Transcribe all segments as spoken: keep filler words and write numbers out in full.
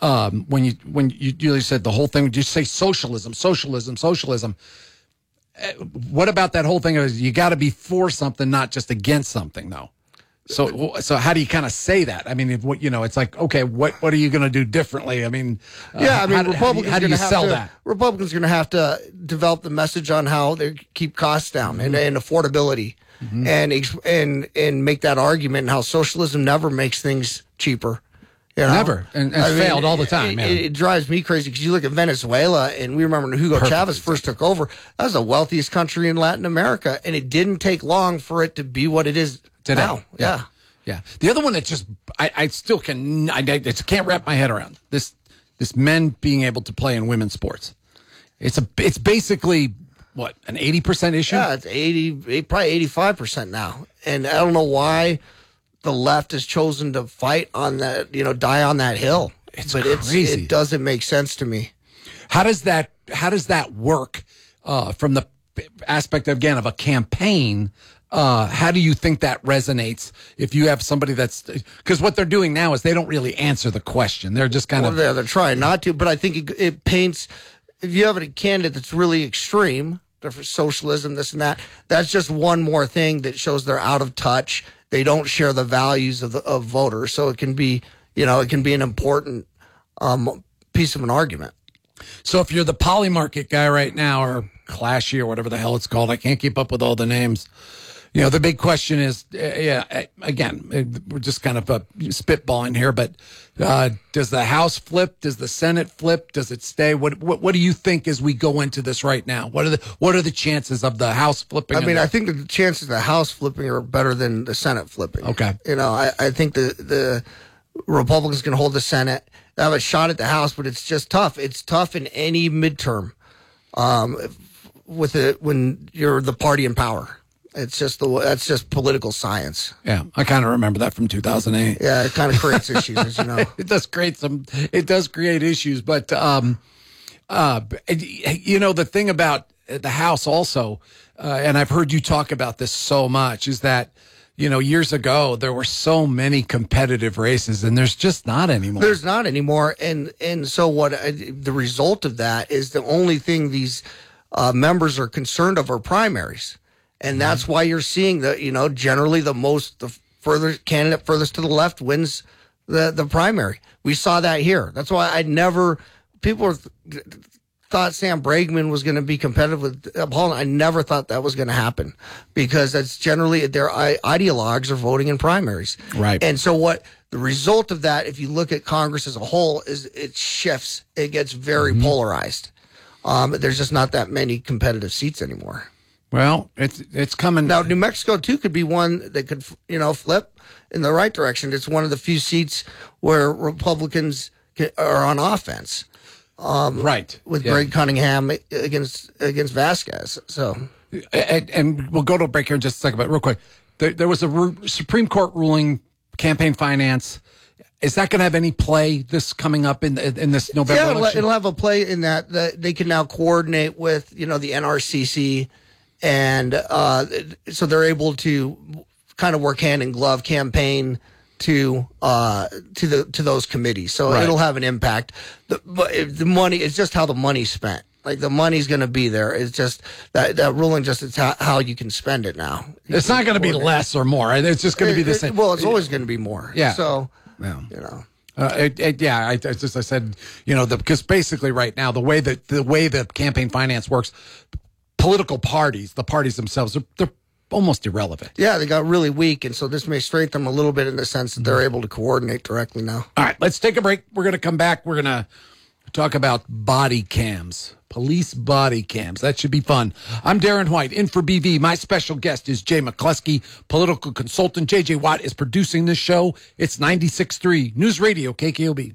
um, when you when you, you said the whole thing, you say socialism, socialism, socialism. Uh, what about that whole thing of you got to be for something, not just against something, though? So, so how do you kind of say that? I mean, if, what you know, it's like, okay, what what are you going to do differently? I mean, uh, yeah, I mean, how, Republicans how do you, how do you have sell to, that? Republicans are going to have to develop the message on how they keep costs down mm-hmm. and, and affordability, mm-hmm. and and and make that argument. And how socialism never makes things cheaper. You know? Never, and, and failed mean, all the time. It, it, it drives me crazy because you look at Venezuela, and we remember when Hugo Perfect. Chavez first took over. That was the wealthiest country in Latin America, and it didn't take long for it to be what it is today. Now. Yeah. yeah. Yeah, the other one that just I, I still can I, I just can't wrap my head around this this men being able to play in women's sports. It's a it's basically what an eighty percent issue. Yeah, it's eighty, probably eighty five percent now, and I don't know why the left has chosen to fight on that, you know, die on that hill. It's but crazy. It's, it doesn't make sense to me. How does that How does that work uh, from the aspect again of a campaign? Uh, how do you think that resonates if you have somebody that's because what they're doing now is they don't really answer the question. They're just kind well, of they're, they're trying not to, but I think it, it paints if you have a candidate that's really extreme, for socialism, this and that, that's just one more thing that shows they're out of touch. They don't share the values of the, of voters, so it can be you know it can be an important um, piece of an argument. So if you're the poly market guy right now, or Clashy or whatever the hell it's called, I can't keep up with all the names. You know, the big question is, uh, yeah, again, uh, we're just kind of uh, spitballing here, but uh, does the House flip? Does the Senate flip? Does it stay? What, what What do you think as we go into this right now? What are the What are the chances of the House flipping? I mean, the- I think the chances of the House flipping are better than the Senate flipping. Okay. You know, I, I think the, the Republicans can hold the Senate. They have a shot at the House, but it's just tough. It's tough in any midterm um, with it when you're the party in power. It's just the that's just political science. Yeah, I kind of remember that from two thousand eight. Yeah, it kind of creates issues, as you know. It does create some. It does create issues, but um, uh, you know the thing about the House also, uh, and I've heard you talk about this so much, is that you know years ago there were so many competitive races, and there's just not anymore. There's not anymore, and and so what? I, the result of that is the only thing these uh, members are concerned of are primaries. And that's why you're seeing the, you know, generally the most, the further candidate furthest to the left wins the, the primary. We saw that here. That's why I never, people were, thought Sam Bregman was going to be competitive with Paul. I never thought that was going to happen because that's generally their ideologues are voting in primaries. Right. And so what the result of that, if you look at Congress as a whole, is it shifts. It gets very mm-hmm. polarized. Um, there's just not that many competitive seats anymore. Well, it's it's coming now. New Mexico too could be one that could, you know, flip in the right direction. It's one of the few seats where Republicans are on offense, um, right? With yeah. Greg Cunningham against against Vasquez. So, and, and we'll go to a break here in just a second, but real quick, there, there was a ru- Supreme Court ruling, campaign finance. Is that going to have any play this coming up in the, in this November yeah, election? It'll have a play in that, that they can now coordinate with, you know, the N R C C. And uh, so they're able to kind of work hand in glove campaign to uh, to the to those committees. So right. it'll have an impact. The, but the money it's just how the money's spent. Like the money's going to be there. It's just that that ruling just is how, how you can spend it now. It's not going to be less or more. It's just going to be the same. Well, it's always going to be more. Yeah. So yeah. you know. Uh, it, it, yeah, I, I just I said you know the because basically right now the way that the way the campaign finance works. Political parties, the parties themselves, they're, they're almost irrelevant. Yeah, they got really weak, and so this may strengthen them a little bit in the sense that they're able to coordinate directly now. All right, let's take a break. We're going to come back. We're going to talk about body cams, police body cams. That should be fun. I'm Darren White, in for B V. My special guest is Jay McCluskey, political consultant. J J Watt is producing this show. It's ninety-six point three News Radio, K K O B.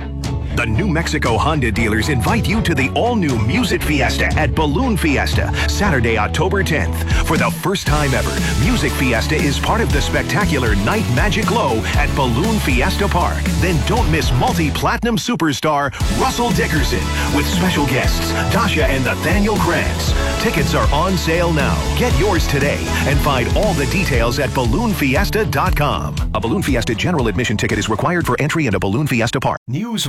The New Mexico Honda dealers invite you to the all-new Music Fiesta at Balloon Fiesta, Saturday, October tenth. For the first time ever, Music Fiesta is part of the spectacular Night Magic Glow at Balloon Fiesta Park. Then don't miss multi-platinum superstar Russell Dickerson with special guests Tasha and Nathaniel Krantz. Tickets are on sale now. Get yours today and find all the details at balloon fiesta dot com. A Balloon Fiesta general admission ticket is required for entry into Balloon Fiesta Park. News